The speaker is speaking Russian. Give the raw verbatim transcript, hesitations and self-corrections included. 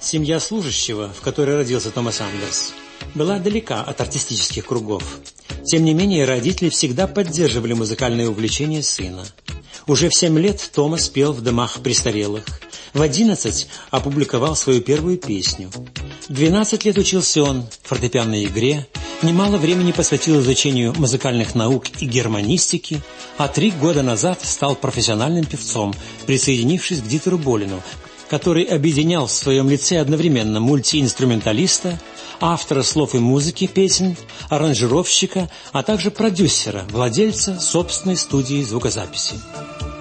Семья служащего, в которой родился Томас Андерс, была далека от артистических кругов. Тем не менее, родители всегда поддерживали музыкальное увлечение сына. Уже в семь лет Томас пел в домах престарелых. В одиннадцать опубликовал свою первую песню. В двенадцать лет учился он фортепианной игре, немало времени посвятил изучению музыкальных наук и германистики, а три года назад стал профессиональным певцом, присоединившись к Дитеру Болину, который объединял в своем лице одновременно мультиинструменталиста, автора слов и музыки песен, аранжировщика, а также продюсера, владельца собственной студии звукозаписи.